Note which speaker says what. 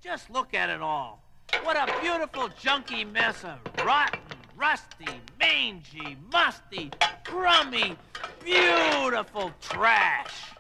Speaker 1: Just look at it all. What a beautiful junky mess of rotten, rusty, mangy, musty, crummy, beautiful trash.